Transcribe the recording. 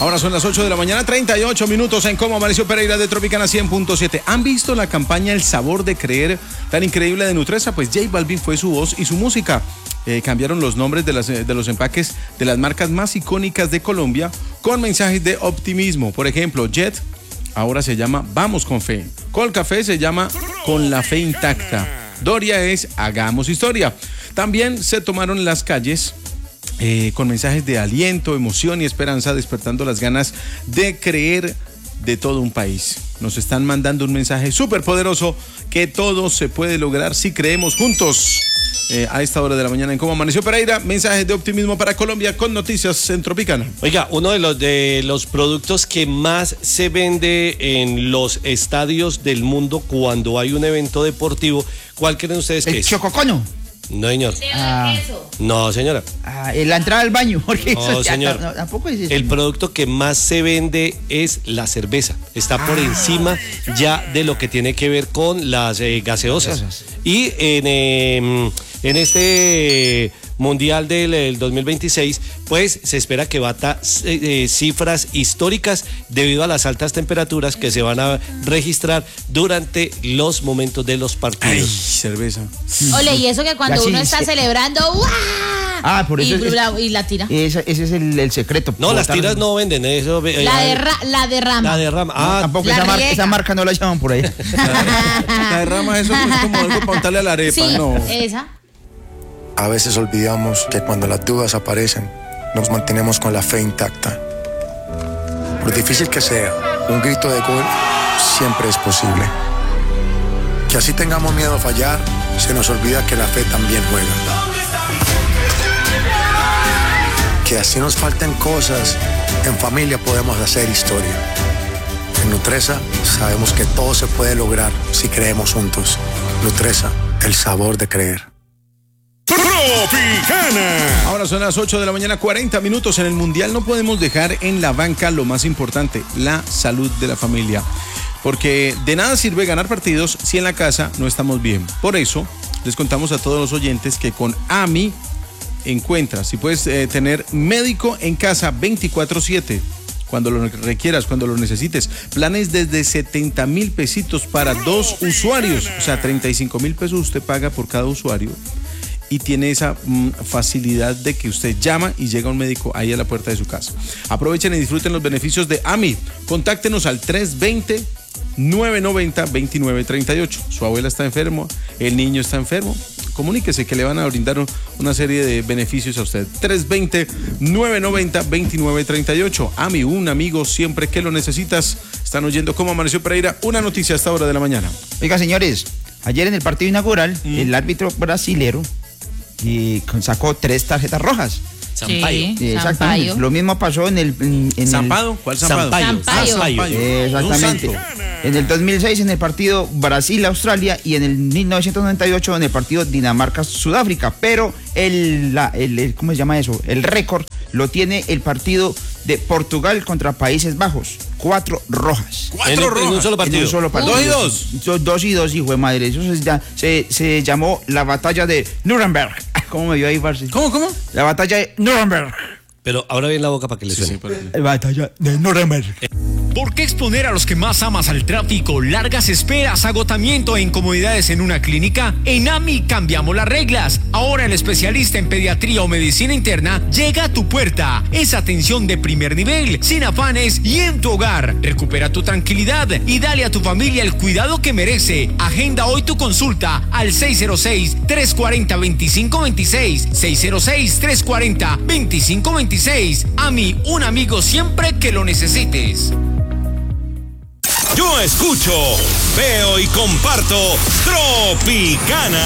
Ahora son las 8 de la mañana, 38 minutos en Cómo Amaneció Pereira de Tropicana 100.7. ¿Han visto la campaña El Sabor de Creer tan increíble de Nutresa? Pues J Balvin fue su voz y su música. Cambiaron los nombres de los empaques de las marcas más icónicas de Colombia con mensajes de optimismo. Por ejemplo, Jet ahora se llama Vamos con Fe. Colcafé se llama Con la Fe Intacta. Doria es Hagamos Historia. También se tomaron las calles con mensajes de aliento, emoción y esperanza, despertando las ganas de creer de todo un país. Nos están mandando un mensaje súper poderoso que todo se puede lograr si creemos juntos. A esta hora de la mañana en Cómo Amaneció Pereira, mensajes de optimismo para Colombia con noticias en Tropicana. Oiga, uno de los productos que más se vende en los estadios del mundo cuando hay un evento deportivo, ¿cuál creen ustedes que es? El chococono. No, señor. No, señora. La entrada al baño. Porque no, eso señor. Tampoco es eso. El producto que más se vende es la cerveza. Está por encima ya de lo que tiene que ver con las gaseosas. Y en este Mundial del 2026, pues se espera que bata cifras históricas debido a las altas temperaturas que se van a registrar durante los momentos de los partidos. Ay, cerveza. Ole, y eso que cuando uno está celebrando, ¡guau! Por eso y la tira. Ese es el secreto. No, las tiras no venden eso. La derrama. La derrama. No, tampoco esa marca no la llaman por ahí. La derrama, eso es como algo para untarle a la arepa, sí, no. Esa. A veces olvidamos que cuando las dudas aparecen, nos mantenemos con la fe intacta. Por difícil que sea, un grito de gol siempre es posible. Que así tengamos miedo a fallar, se nos olvida que la fe también juega. Que así nos falten cosas, en familia podemos hacer historia. En Nutresa sabemos que todo se puede lograr si creemos juntos. Nutresa, el sabor de creer. Tropicana. Ahora son las 8 de la mañana, 40 minutos. En el Mundial no podemos dejar en la banca lo más importante, la salud de la familia. Porque de nada sirve ganar partidos si en la casa no estamos bien. Por eso, les contamos a todos los oyentes que con AMI encuentras, si puedes tener médico en casa 24/7. Cuando lo requieras, cuando lo necesites. Planes desde 70,000 pesitos para 2 usuarios. O sea, 35,000 pesos usted paga por cada usuario. Y tiene esa facilidad de que usted llama y llega un médico ahí a la puerta de su casa. Aprovechen y disfruten los beneficios de AMI. Contáctenos al 320-990-2938. Su abuela está enfermo, el niño está enfermo. Comuníquese que le van a brindar una serie de beneficios a usted. 320-990-2938. AMI, un amigo siempre que lo necesitas. Están oyendo Cómo Amaneció Pereira. Una noticia a esta hora de la mañana. Oiga, señores, ayer en el partido inaugural, el árbitro brasilero sacó 3 tarjetas rojas. Sampaio. Sí, Exactamente. Sampaio. Lo mismo pasó ¿Zampado? ¿Cuál Zampado? Sampaio. Exactamente. En el 2006 en el partido Brasil-Australia y en el 1998 en el partido Dinamarca-Sudáfrica. Pero ¿cómo se llama eso? El récord lo tiene el partido de Portugal contra Países Bajos. 4 rojas. En un solo partido. En un solo partido. 2 y 2. Hijo de madre. Eso se llamó la batalla de Nuremberg. ¿Cómo me vio ahí, Barcy? ¿Cómo? La batalla de Nuremberg. Pero ahora bien la boca para que le suene. La batalla de Nuremberg. ¿Por qué exponer a los que más amas al tráfico, largas esperas, agotamiento e incomodidades en una clínica? En AMI cambiamos las reglas. Ahora el especialista en pediatría o medicina interna llega a tu puerta. Es atención de primer nivel, sin afanes y en tu hogar. Recupera tu tranquilidad y dale a tu familia el cuidado que merece. Agenda hoy tu consulta al 606-340-2526. 606-340-2526. AMI, un amigo siempre que lo necesites. Yo escucho, veo y comparto Tropicana.